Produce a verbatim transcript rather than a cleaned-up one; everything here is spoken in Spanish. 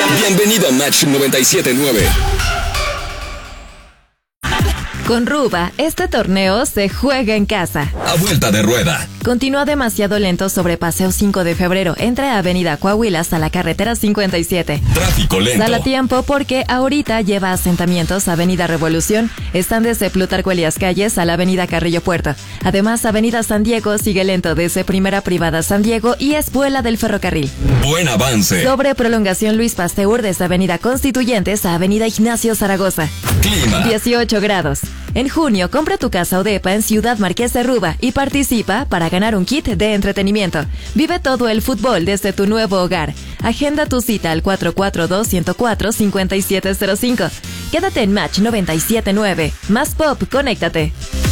Bienvenido a Match noventa y siete nueve. Con Ruba, este torneo se juega en casa. A vuelta de rueda. Continúa demasiado lento sobre Paseo cinco de febrero, entre Avenida Coahuila hasta la carretera cincuenta y siete. Tráfico lento. Sal a tiempo porque ahorita lleva asentamientos Avenida Revolución, están desde Plutarco Elías Calles a la Avenida Carrillo Puerto. Además, Avenida San Diego sigue lento desde Primera Privada San Diego y Espuela del Ferrocarril. Buen avance. Sobre prolongación Luis Pasteur desde Avenida Constituyentes a Avenida Ignacio Zaragoza. Clima. dieciocho grados. En junio, compra tu casa o depa en Ciudad Marqués de Ruba y participa para ganar un kit de entretenimiento. Vive todo el fútbol desde tu nuevo hogar. Agenda tu cita al cuatro cuatro dos, uno cero cuatro, cinco siete cero cinco. Quédate en Match noventa y siete nueve. Más pop, conéctate.